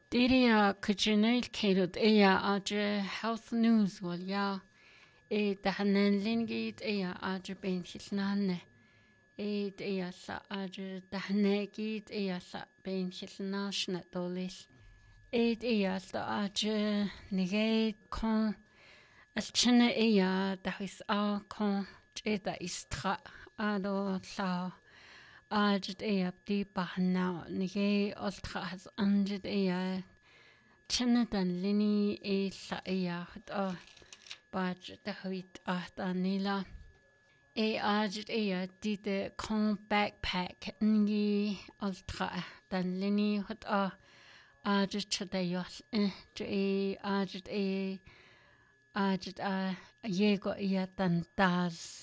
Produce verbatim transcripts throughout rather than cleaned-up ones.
Diria Kajinil Kadut Ea Aja Health News wal ya e dahanan lingit ea Aja Ben Hilnane e ea sa Aja dahanegit ea sa Ben Hilnashna dolis e ea sa Aja nige kon alchina ea dahis a kon jeda istra ado la Ajit ea di bahna nige ultra has anjit ea china dan lini e la ea hata baj da huit ahta nila e ajit ea di de kon backpack ngi ultra dan lini hata ajit chada yos eh e ajit e ajit a yego ea dan daz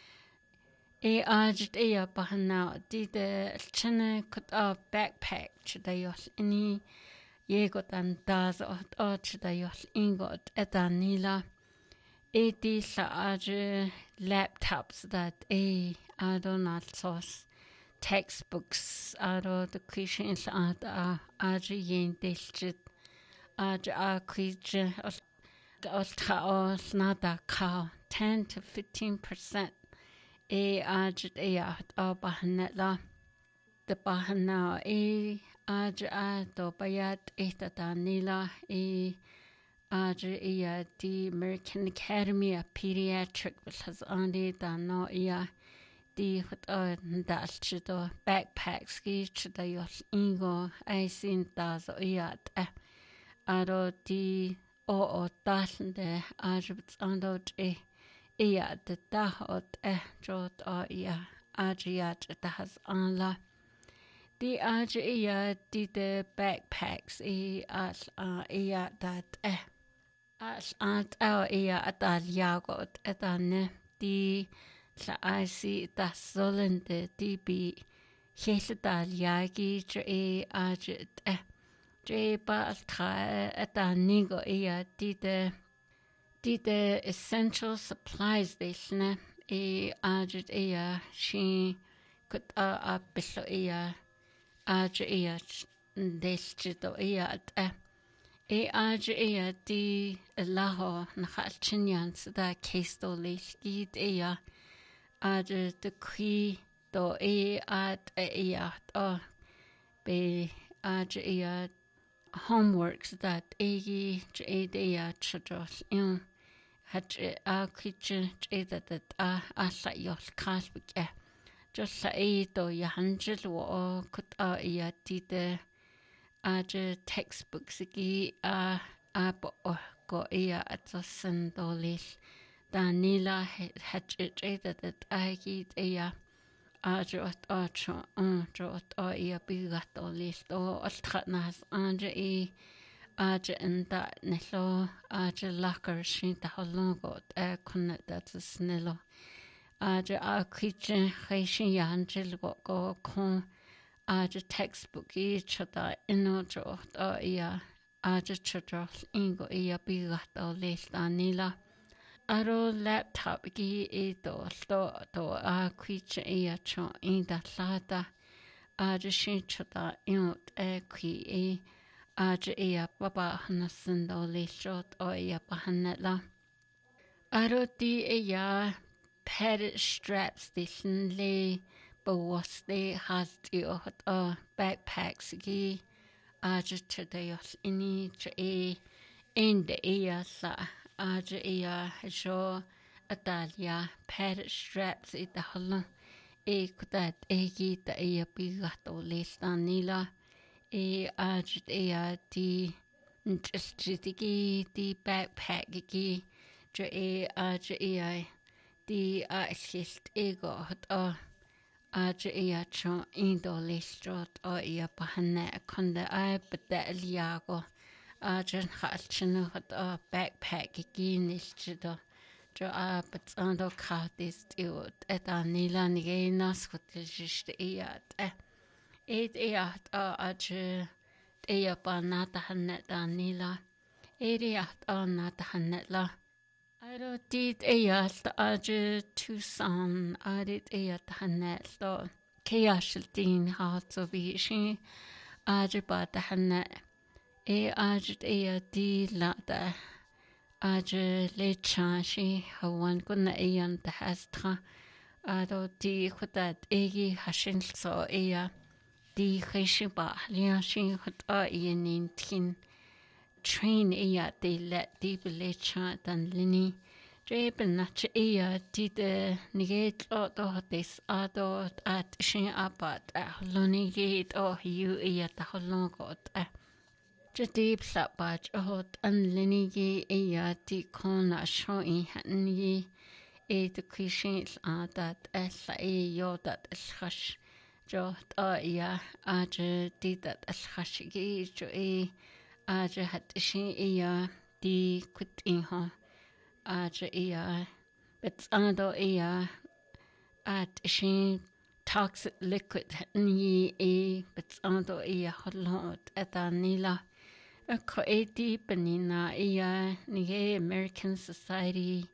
E ajit ea bahana di de chine kut a backpack chidayos ini yego dan daz ot o chidayos ingot edanila e di sa aje laptops that e adonat sos textbooks ado the kishin sa a aje yen dilchit aje a kije os ta os nada ka ten to fifteen percent E ajit e at a bahanetla the bahana e aj a do bayat eta danila e aj e the American Academy of Pediatric has andi dano ia di hot a dalchido backpacks gi chida yos ingo I seen das iat aro di o o dalende aj ando e Ia de dahot eh jot a ia ajiat das anla. Di aj ia di de backpacks e as a ia dat eh. As ant a ia atal jagot etane di la asi das solende di bi hele dal jagi e aj eh. Je ba al tra etanigo ia di de Di de essential supplies deshne e ajit ea shi kut a a bisho ea aj ea deshjito ea at e aj ea di laho nakhalchinyan sada kesto leshgit ea aj de kui do e at ea to be aj ea homeworks that egi ea chajos in Had a creature that a alla yol casbik e. Just la e do ya hundred or could a ya tide a textbooks gi a a bo go ea at a sendolis. Danila had it that I get ea a jot archo un jot a ea bigat or list or altratnas anja e. Aja enda nilo aja lacker shin ta holongot e kunnet dat snelo aja a kitchen khishin yanjil go go kon aja textbook e chata inojo ta ia aja chata ingo ia bigat o lestanila aro laptop gi e do sto do a kitchen ia cho inda lata aja shin chata inot e qui e Aj ea baba hanasin do le shot o ea bahanetla. Aro di ea pad straps dishin le bawas de has di o hot o backpacks gi aj chadayos ini ch e end ea sa aj ea jo atalia pad straps i da halon e kudat e gi da ea bigat o le stanila. E ajit ea di njistigi di backpack gi jo e aj ea di a sist ego hot o aj ea cho indo listrot o ea bahane konde a bada liago ajan halchino hot o backpack gi nistido jo a batando kartist iot eta nila nige nas hotelist ea e Eid eat a aj ea ba nata hanet anila. Eat a nata hanetla. Aro did eat aj Tucson adit eat hanet do. Keashildin hat so vi shi aj ba hanet e ajit e di la da aje le chashi hawan kunna eyan da hastra ado di khudat egi hashin so eya di khishi ba liya shin khata yenin tin train eya de let di le cha dan lini Dreben nach eya di de niget o do des ado at shin apat a loni get o you eya ta holon got a Jadib Slapbach ahot an linigi eyati kon a shoi hatni e de kishin adat ella e yodat elchash jot a ya aje didat elchash gi jo e aje hat shin eya di kut in ha aje eya bet ando eya at shin toxic liquid hatni e bet ando eya holot etanila Ako edi benina iya nige American Society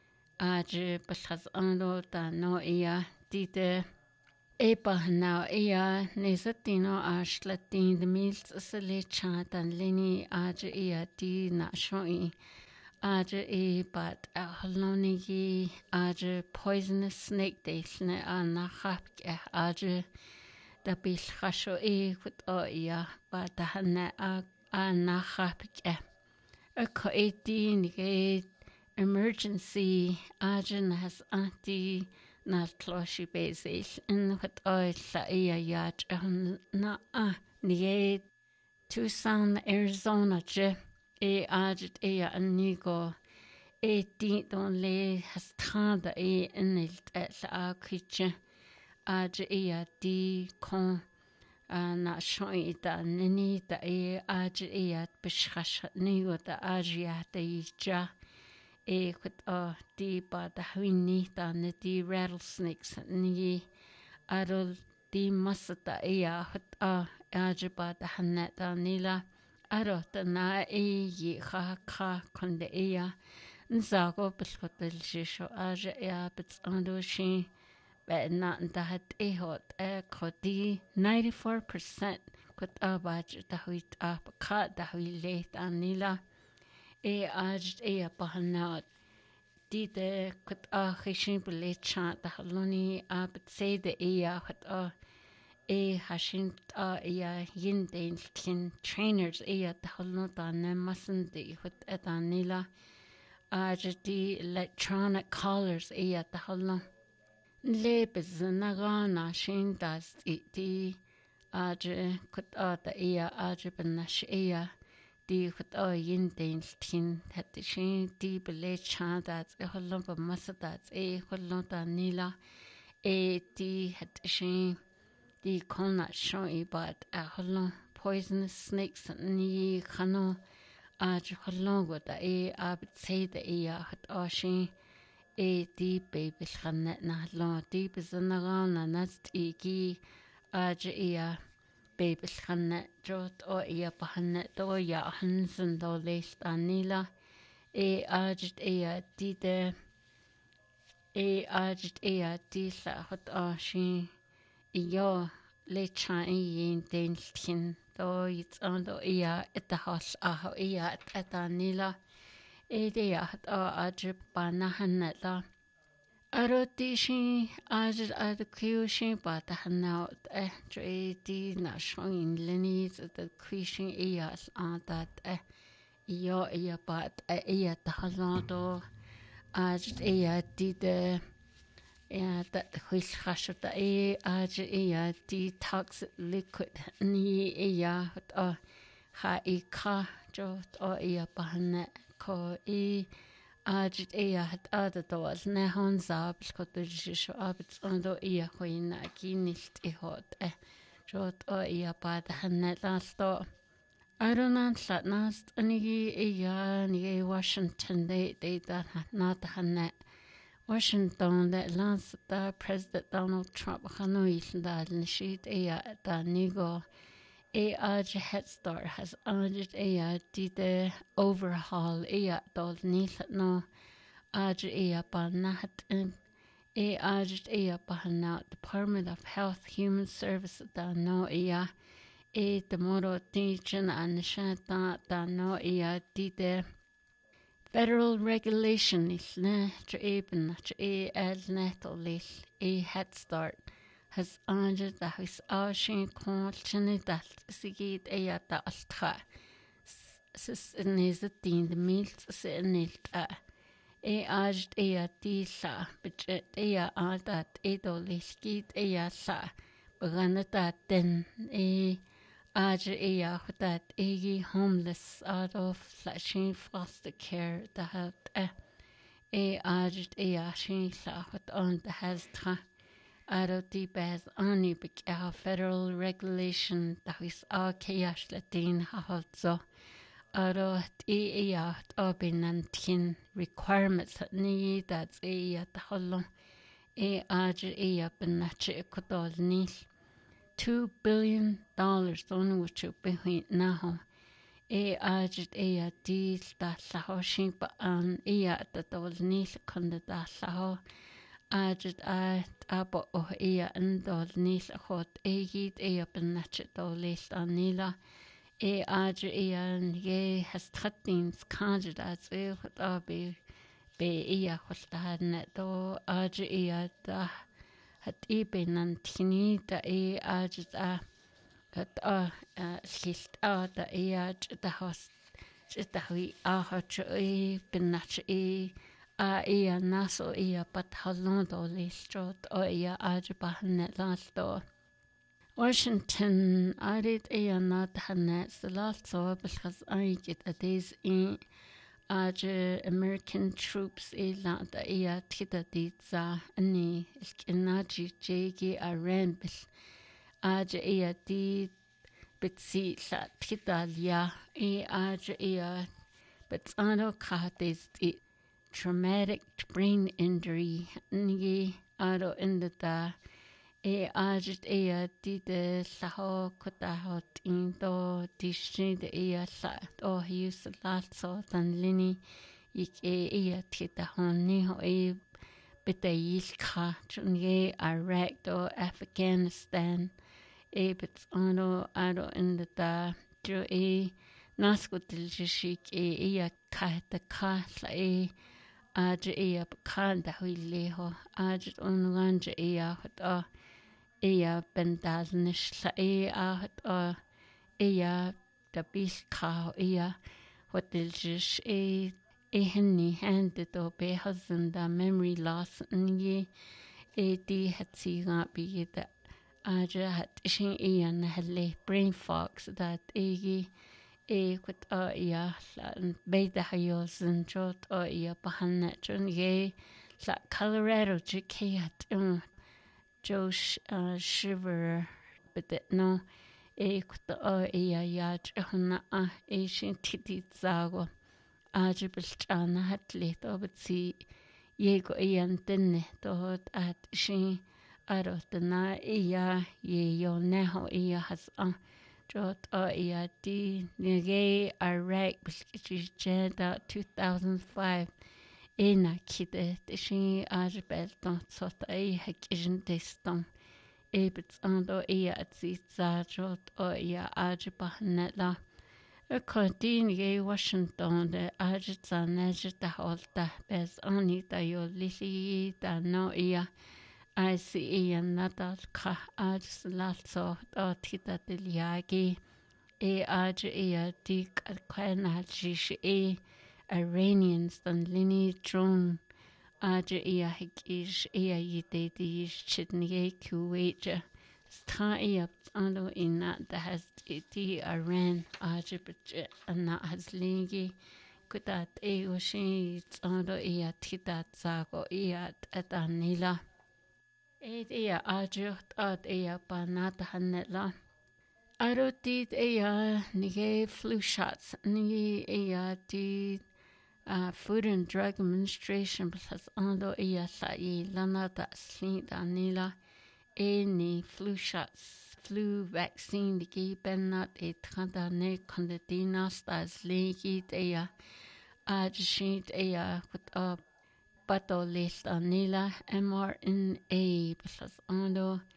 aje balhaz ando da no iya dide eba na iya nezatino ashlatin de mils sele chatan lini aje iya di na shoi aje e bat a halonigi aje poisonous snake deisne a nachap aje da bil khasho e kut o iya ba da hana a a nachapike a coeti nige emergency agent has anti na closhi basil in what oil la ia yat na a nige Tucson Arizona je e agent e anigo e ti don le has trada e in il la kitchen age e di con na shoi da nini da e aj e at bishkhash ni da aja da ja e kut a di ba da hwini da ne di rattlesnakes ni arol di masata e a hut a aj ba da hanna da nila aro da na e yi kha kha konde e ya nzago bishkotel shisho aj e a bits ando shi na da hat e hot e khodi ninety-four percent kut abaj da huit a kha da hui le anila e aj e bahana di de kut a khishin bele cha da haloni ab se de e a hat a e hashin a e yin de kin trainers e da halno da ne masen de hut et anila aj di electronic collars e da halno Lebes nagana shin das iti aje kut ata iya aje benash iya di kut o yin den tin hat shin di bele chanda e holon ba masada e holon ta nila e di hat shin di kona shon i bat a holon poisonous snakes ni khano aje holon go da e ab tse da iya hat o shin e di baby khanna na lo di bizana na nast igi aj iya baby khanna jot o iya pahanna do ya hansen do lest anila e aj iya di de e aj iya di sa hot o shi iyo le chan yin den tin do it's on do iya et the house a iya at anila Ede at a ajib banahan la. Arotishi ajid ad kushin batahan eh trade na showing lineage the kushin eas on that eh yo ea bat ea tahalado ajid ea did yeah that which hashata e ajid ea detox liquid ni ea uh ha e ka jot o ea bahane ko e ajit ea hat ada doas ne honza biskotu jisho abits ondo ea hoina ki nicht e hot e jot o ea bada hanne lasto Aronan sat nast anigi ea ni Washington de de da nata hanne Washington that last the President Donald Trump hanoi da nishit ea da nigo A aj Head Start has urged a did overhaul a dol nil no aj a banat a aj a bahana Department of Health Human Services da no a e the moro teaching and shanta da no ia dide federal regulation is ne eben e el netol e head start has under the house ashin conchini that sigit e da altra sis is it in the meals sinilt a e ajd e a tisa budget e a that e do liskit e a sa beganata den e Aja iya that egi homeless out of flashing foster care the help eh e aja iya shin sahut on the has tra out of the best ani big federal regulation that is all chaos latin also out of e iya obin and tin requirements ni that's e at the hollow e aja iya benachi kudol ni Two billion dollars on which you be now. E agit e a deal that saho shimpa an e a that was nice conda that saho agit a abo o e a and dol nice hot e git e up and natchet do list an nila e agit e an ye has thirteen conjed as e what a be be e a hot net do agit e a da hat eben an tini da e agit a hat a schist a da e agit da host da hui a hat e benach e a e a naso e a pat halon do listrot o e a agit ba net last do Washington arid e a nat hanet the last so because I get a days in Aja American troops e la da e a tita di za ani ilkinaji jegi a rambis Aja e a di bitsi la tita lia e Aja e a bitsano katis di traumatic brain injury ni aro in the da e agit e a di de saho kota hot in do di shi de e a sa o hius lat so dan lini ik e e a tita honi ho e bita yis ka chun ye Iraq do Afghanistan e bits ono aro in the da jo e naskutil jishik e e a ka ta ka la e agit e a bakanda hui leho agit onwanja e a hot o Ea bendalnish la e ahat o ea da bis ka ea hoteljish e e henni handed o be husband da memory loss ngi e di hat si ga bi da aja hat shin ea na helle brain fox that e e kwat o ea la be da hayos and jot o ea bahanna chun ye la Colorado jike hat um Josh uh, Shiver, but that no, e kuta o e a yaj huna a e shin titi zago. Aja bilchana hat lit o but si yego e an dinne dohot at shin aro dana e ya ye yo neho e has a jot o e a di nige Iraq bilkichi jeda two thousand five. Ena kide de shin aja belton sot e hakijin deston e bits ando e at si zajot o e aja bahnetla e kodin ye Washington de aja zaneja da holta bez ani da yo lili da no e I see e nadal ka aja latso o tita de liagi e aja e dik al kwena jish e Iranians dan lini drone aja ia hikish ia yite di chitniye kuwaja sta ia ando ina da has di Iran aja bich anna has lingi kudat e oshin ando ia tita zago ia atanila e ia aja at ia panata hanela Arotid ia nige flu shots ni ia di Uh, Food and Drug Administration plus ando iya sa i lana da slin da nila e ni flu shots flu vaccine di gi bennat e trada ne kondedina stas legi de ya a jishit e ya kut a bato list a nila M R N A plus ando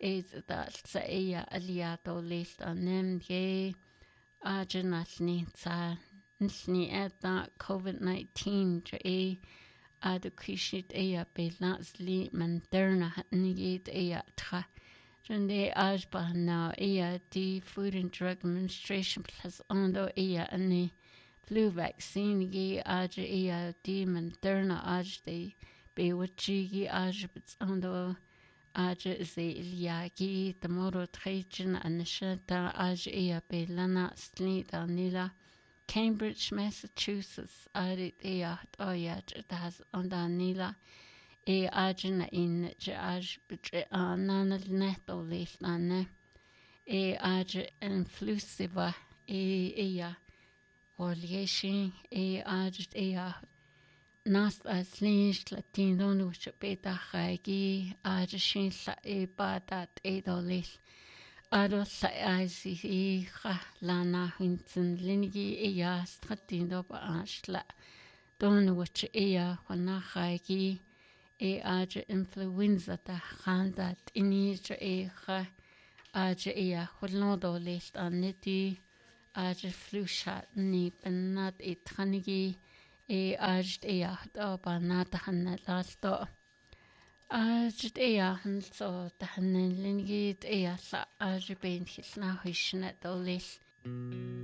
is that sa ea aliato list on them gay arjanatni sa nilni eta COVID nineteen e adukishit ea belasli manderna hatnigit ea tra. Junde ajba now ea the Food and Drug Administration plus ondo ea ani flu vaccine gi aja ea di manderna aj de bewachigi aj bits ondo aja ze iliagi the moro trejin anishata aj ea belana slita nila Cambridge, Massachusetts arit ea oya has onda nila e ajna in aj bitre anana neto lane e aj influsiva e ea Waliation e aj ea Nas aslinch latino no chapeta hagi aj shin sa e badat e dolis ado sa aisi e ha lana hinten lingi e ya stratino ba ashla don which e ya wana hagi e aj influenza ta handa ini e ha aj e ya holno dolis aneti aj flu shot ni benat e thanigi e ajt ea da ba na ta hanna lasto ajt ea han so ta hanna lingi ea sa aj ben hilna hishna dolis